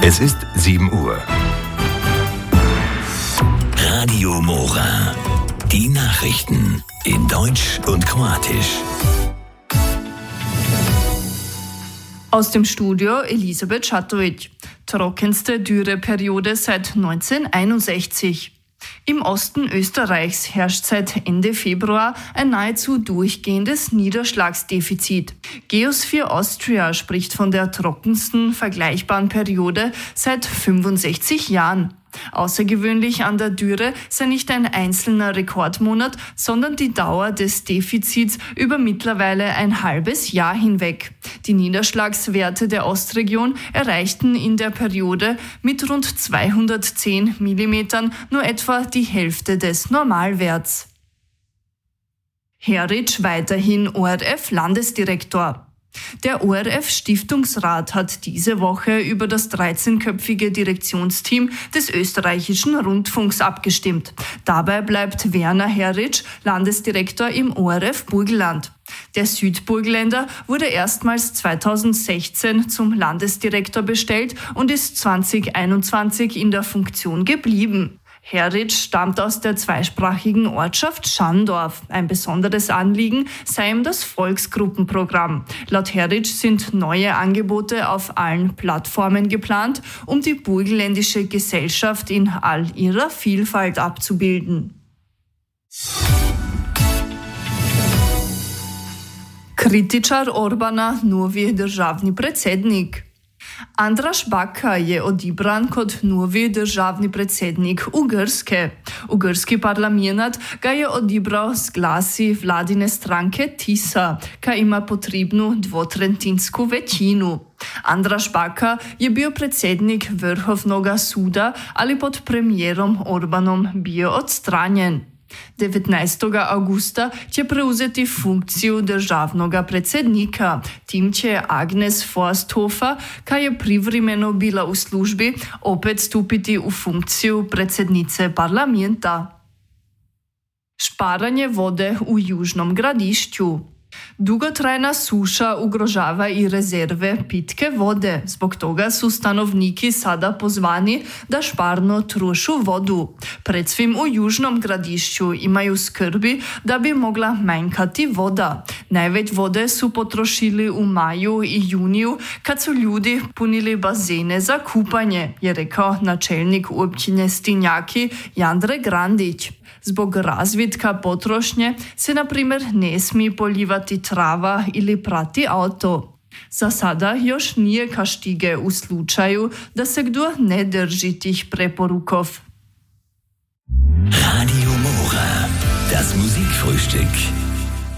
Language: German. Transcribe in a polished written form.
Es ist 7 Uhr. Radio Mora. Die Nachrichten in Deutsch und Kroatisch. Aus dem Studio Elisabeth Schatovic. Trockenste Dürreperiode seit 1961. Im Osten Österreichs herrscht seit Ende Februar ein nahezu durchgehendes Niederschlagsdefizit. Geosphere Austria spricht von der trockensten vergleichbaren Periode seit 65 Jahren. Außergewöhnlich an der Dürre sei nicht ein einzelner Rekordmonat, sondern die Dauer des Defizits über mittlerweile ein halbes Jahr hinweg. Die Niederschlagswerte der Ostregion erreichten in der Periode mit rund 210 mm nur etwa die Hälfte des Normalwerts. Heric weiterhin ORF-Landesdirektor. Der ORF-Stiftungsrat hat diese Woche über das 13-köpfige Direktionsteam des österreichischen Rundfunks abgestimmt. Dabei bleibt Werner Heric Landesdirektor im ORF Burgenland. Der Südburgenländer wurde erstmals 2016 zum Landesdirektor bestellt und ist 2021 in der Funktion geblieben. Heric stammt aus der zweisprachigen Ortschaft Schandorf. Ein besonderes Anliegen sei ihm das Volksgruppenprogramm. Laut Heric sind neue Angebote auf allen Plattformen geplant, um die burgenländische Gesellschaft in all ihrer Vielfalt abzubilden. Kritičar Orbana novi državni predsednik. Andraž Baka je odibran kot novi državni predsednik Ugrske. Ugrski parlament ga je odibral z glasi vladine stranke TISA, ki ima potrebnu dvotretjinsko večino. Andraž Baka je bil predsednik Vrhovnoga suda ali pod premijerom Orbanom bio odstranjen. 19. augusta će preuzeti funkciju državnoga predsednika, tim će Agnes Forsthofer, ki je privremeno bila v službi, opet stupiti v funkciju predsednice parlamenta. Šparanje vode v Južnom Gradišću. Dugotrajna suša ugrožava i rezerve pitke vode. Zbog toga su stanovniki sada pozvani da šparno trošu vodu. Predvsem u Južnom Gradišću imaju skrbi da bi mogla manjkati voda. Največ vode su potrošili u maju i juniju kad su ljudi punili bazene za kupanje, je rekao načelnik općine Stinjaki Jandre Grandić. Zbog razvitka potrošnje se, na primjer, ne smije poljivati trava ili prati auto. Za sada još nije kaštige u slučaju da se kdo ne drži tih preporukov. Radio Mora, das Musikfrühstück.